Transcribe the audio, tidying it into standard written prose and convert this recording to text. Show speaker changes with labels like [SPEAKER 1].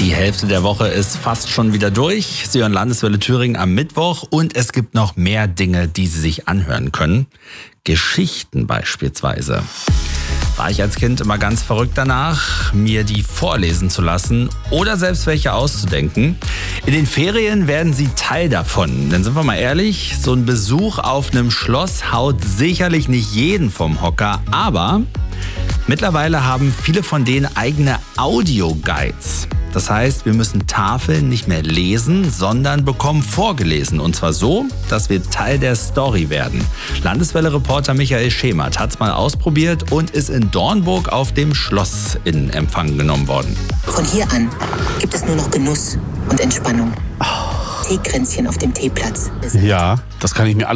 [SPEAKER 1] Die Hälfte der Woche ist fast schon wieder durch. Sie hören Landeswelle Thüringen am Mittwoch und es gibt noch mehr Dinge, die Sie sich anhören können. Geschichten beispielsweise. War ich als Kind immer ganz verrückt danach, mir die vorlesen zu lassen oder selbst welche auszudenken. In den Ferien werden Sie Teil davon. Denn sind wir mal ehrlich, so ein Besuch auf einem Schloss haut sicherlich nicht jeden vom Hocker, aber mittlerweile haben viele von denen eigene Audioguides. Das heißt, wir müssen Tafeln nicht mehr lesen, sondern bekommen vorgelesen. Und zwar so, dass wir Teil der Story werden. Landeswelle-Reporter Michael Schemert hat es mal ausprobiert und ist in Dornburg auf dem Schloss in Empfang genommen worden.
[SPEAKER 2] Von hier an gibt es nur noch Genuss und Entspannung. Teekränzchen auf dem Teeplatz.
[SPEAKER 3] Ja, das kann ich mir